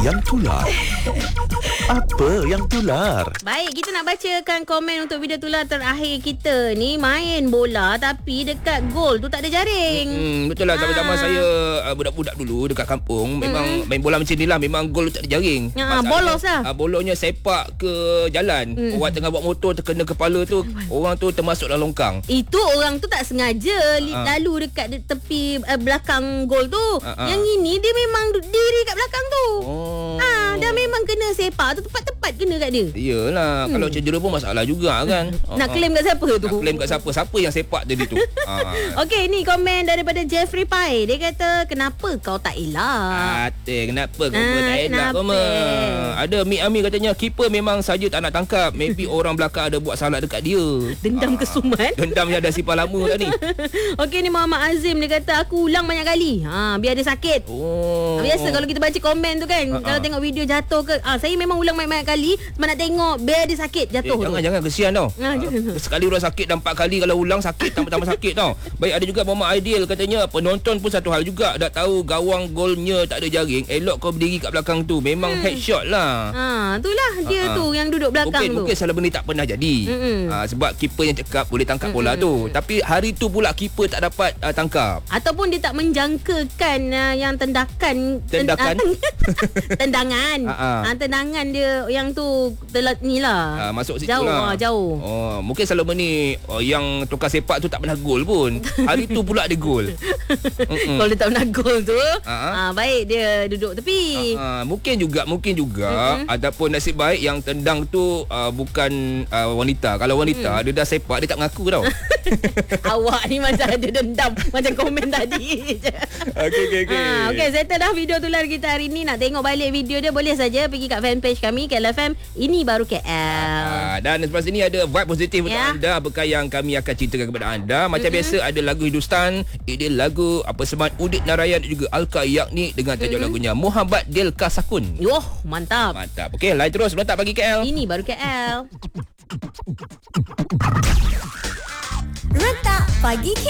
Yang tular. Apa yang tular? Baik, kita nak bacakan komen untuk video tular terakhir kita ni. Main bola tapi dekat gol tu tak ada jaring. Betul lah. Zaman-zaman saya budak-budak dulu dekat kampung, memang main bola macam ni lah. Memang gol tu tak ada jaring. Bolos lah. Bolanya sepak ke jalan. Orang tengah bawa motor terkena kepala tu, orang tu termasuk dalam longkang. Itu orang tu tak sengaja lalu dekat tepi belakang gol tu. Yang ini dia memang diri kat belakang tu. Dah memang kena sepak tu, tepat-tepat kena kat dia. Iyalah, kalau cedera pun masalah juga kan. Nak claim kat siapa tu? Nak claim kat siapa? Siapa yang sepak tadi tu? Okey, ni komen daripada Jeffrey Pai. Dia kata, kenapa kau tak elak? Kenapa kau tak elak kau? Ada Mik Ami katanya, keeper memang saja tak nak tangkap. Maybe orang belakang ada buat salah dekat dia. Dendam kesumat. Dendam yang dah simpan lama tadi. Okey, ni Muhammad Azim. Dia kata, aku ulang banyak kali. Biar dia sakit. Biasa kalau kita baca komen tu kan, kalau tengok video jatuh ke, saya memang ulang banyak-banyak kali. Cuma nak tengok biar dia sakit jatuh tu. Jangan kesian tau. Sekali orang sakit dan 4 kali, kalau ulang sakit tambah sakit tau. Baik, ada juga Muhammad Aidil katanya, penonton pun satu hal juga. Dah tahu gawang golnya tak ada jaring, elok kau berdiri kat belakang tu. Memang headshot lah. Itulah dia tu yang duduk belakang tu. Mungkin salah benda tak pernah jadi. Sebab keeper yang cakap boleh tangkap bola tu. Tapi hari tu pula keeper tak dapat tangkap. Ataupun dia tak menjangkakan yang tendangan. Tendangan dia yang tu ni lah. Masuk situ jauh lah. Jauh. Mungkin selalu ni yang tukar sepak tu tak pernah gol pun. Hari tu pula dia gol. Kalau dia tak pernah gol tu, baik dia duduk tepi. Mungkin juga ataupun nasib baik yang tendang tu bukan wanita. Kalau wanita dia dah sepak, dia tak mengaku tau. Awak ni macam ada dendam macam komen tadi. Okey, settle dah video tular kita hari ni. Nak tengok balik video dia, boleh saja pergi kat fanpage kami KLFM Ini Baru KL. Dan selepas ini ada vibe positif untuk anda, bekal yang kami akan ceritakan kepada anda. Macam biasa ada lagu Hindustan, ada lagu Semat Udit Narayan dan juga Alka Yakni dengan tajuk lagunya Muhabbat Delka Sakun. Mantap. Okey, lain terus Rentak Pagi KL. Ini Baru KL. Rentak Pagi KL.